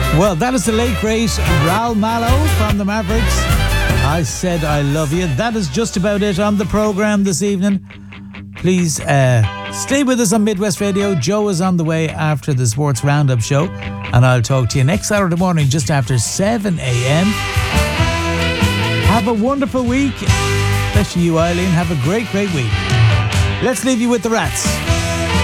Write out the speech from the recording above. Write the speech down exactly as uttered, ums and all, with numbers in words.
Well, that is the late great Raoul Mallow from the Mavericks. I Said I Love You. That is just about it on the programme this evening. Please uh, stay with us on Midwest Radio. Joe is on the way after the Sports Roundup show, and I'll talk to you next Saturday morning just after seven a.m. Have a wonderful week, especially you, Eileen. Have a great, great week. Let's leave you with the Rats.